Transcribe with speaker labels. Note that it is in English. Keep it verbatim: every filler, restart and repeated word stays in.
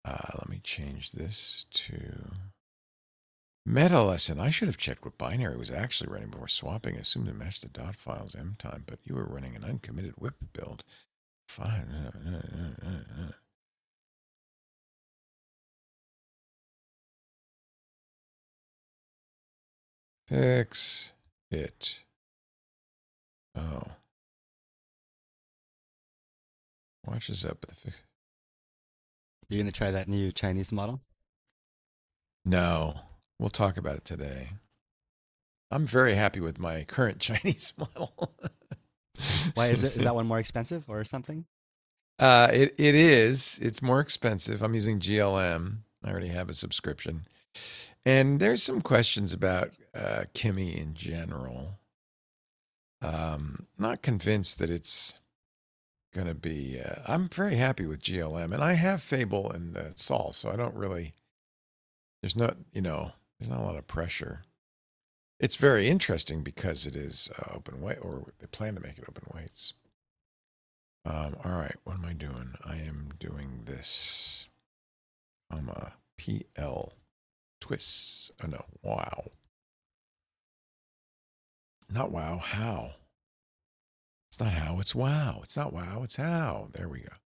Speaker 1: Uh, let me change this to meta lesson. I should have checked what binary was actually running before swapping. I assumed it matched the dot file's M time, but you were running an uncommitted whip build. Fine. Fix it. Oh. Watch this up with the fix.
Speaker 2: You're gonna try that new Chinese model?
Speaker 1: No. We'll talk about it today. I'm very happy with my current Chinese model.
Speaker 2: Why is it? Is that one more expensive or something?
Speaker 1: uh, it, it is. It's more expensive. I'm using G L M. I already have a subscription. And there's some questions about uh, Kimi in general. Um, not convinced that it's going to be. Uh, I'm very happy with G L M, and I have Fable and uh, Sol, so I don't really. There's not, you know, there's not a lot of pressure. It's very interesting because it is uh, open weight, or they plan to make it open weights. Um, all right, what am I doing? I am doing this. Comma P L twists. Oh no! Wow. Not wow. How? It's not how. It's wow. It's not wow. It's how. There we go.